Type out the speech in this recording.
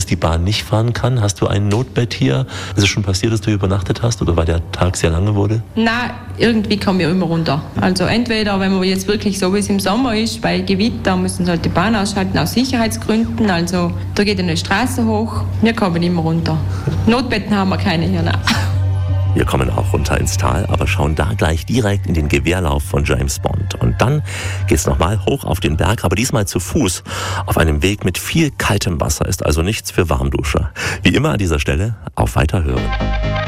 die Bahn nicht fahren kann? Hast du ein Notbett hier? Ist es schon passiert, dass du übernachtet hast oder weil der Tag sehr lange wurde? Nein, irgendwie kommen wir immer runter. Also entweder, wenn man jetzt wirklich so wie es im Sommer ist, bei Gewitter müssen sie halt die Bahn ausschalten aus Sicherheitsgründen. Also da geht eine Straße hoch, wir kommen immer runter. Notbetten haben wir keine hier, nein. Wir kommen auch runter ins Tal, aber schauen da gleich direkt in den Gewehrlauf von James Bond. Und dann geht's nochmal hoch auf den Berg, aber diesmal zu Fuß. Auf einem Weg mit viel kaltem Wasser, ist also nichts für Warmduscher. Wie immer an dieser Stelle, auf Weiterhören.